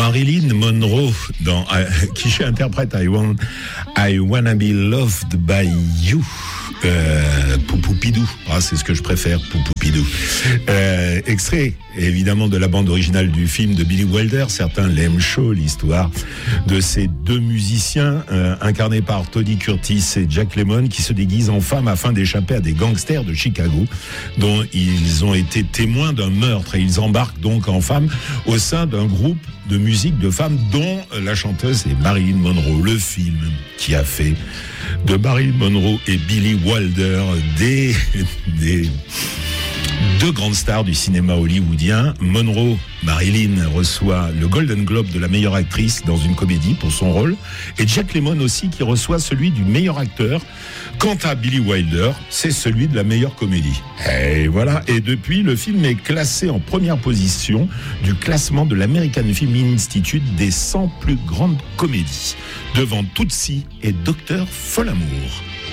Marilyn Monroe qui interprète I Wanna Be Loved by You. Poupoupidou, c'est ce que je préfère, Poupoupidou. Extrait évidemment de la bande originale du film de Billy Wilder. Certains l'aiment chaud, l'histoire de ces deux musiciens incarnés par Tony Curtis et Jack Lemmon qui se déguisent en femmes afin d'échapper à des gangsters de Chicago dont ils ont été témoins d'un meurtre, et ils embarquent donc en femmes au sein d'un groupe de musique de femmes dont la chanteuse est Marilyn Monroe. Le film qui a fait de Marilyn Monroe et Billy Wilder des deux grandes stars du cinéma hollywoodien. Marilyn reçoit le Golden Globe de la meilleure actrice dans une comédie pour son rôle, et Jack Lemmon aussi qui reçoit celui du meilleur acteur. Quant à Billy Wilder, c'est celui de la meilleure comédie. Et voilà. Et depuis, le film est classé en première position du classement de l'American Film Institute des 100 plus grandes comédies, devant Tootsie et Docteur Folamour.